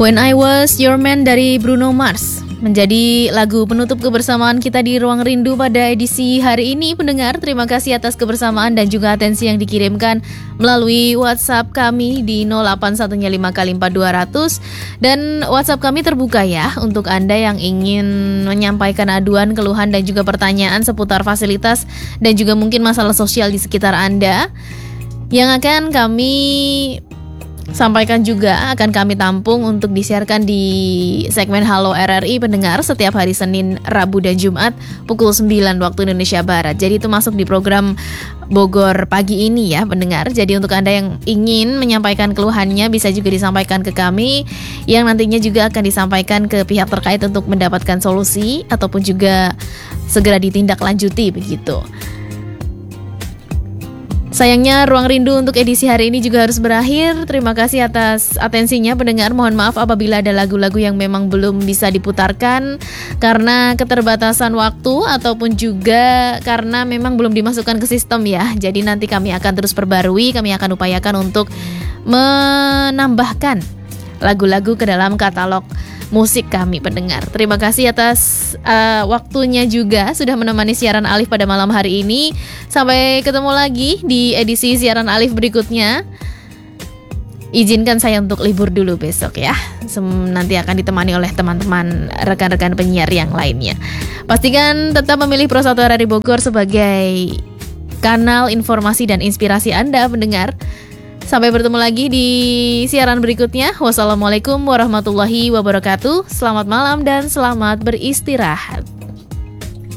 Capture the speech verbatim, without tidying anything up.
When I Was Your Man dari Bruno Mars menjadi lagu penutup kebersamaan kita di Ruang Rindu pada edisi hari ini. Pendengar, terima kasih atas kebersamaan dan juga atensi yang dikirimkan melalui WhatsApp kami di nol delapan satu lima kali empat dua nol nol. Dan WhatsApp kami terbuka ya untuk Anda yang ingin menyampaikan aduan, keluhan dan juga pertanyaan seputar fasilitas dan juga mungkin masalah sosial di sekitar Anda, yang akan kami sampaikan juga, akan kami tampung untuk disiarkan di segmen Halo R R I pendengar setiap hari Senin, Rabu dan Jumat pukul sembilan waktu Indonesia Barat. Jadi itu masuk di program Bogor pagi ini ya pendengar. Jadi untuk Anda yang ingin menyampaikan keluhannya bisa juga disampaikan ke kami, yang nantinya juga akan disampaikan ke pihak terkait untuk mendapatkan solusi ataupun juga segera ditindaklanjuti begitu. Sayangnya Ruang Rindu untuk edisi hari ini juga harus berakhir. Terima kasih atas atensinya pendengar. Mohon maaf apabila ada lagu-lagu yang memang belum bisa diputarkan karena keterbatasan waktu ataupun juga karena memang belum dimasukkan ke sistem ya. Jadi nanti kami akan terus perbarui, kami akan upayakan untuk menambahkan lagu-lagu ke dalam katalog musik kami pendengar. Terima kasih atas uh, waktunya juga sudah menemani siaran Alif pada malam hari ini. Sampai ketemu lagi di edisi siaran Alif berikutnya. Izinkan saya untuk libur dulu besok ya. Sem- nanti akan ditemani oleh teman-teman rekan-rekan penyiar yang lainnya. Pastikan tetap memilih Pro satu R R I Bogor sebagai kanal informasi dan inspirasi Anda pendengar. Sampai bertemu lagi di siaran berikutnya. Wassalamualaikum warahmatullahi wabarakatuh. Selamat malam dan selamat beristirahat.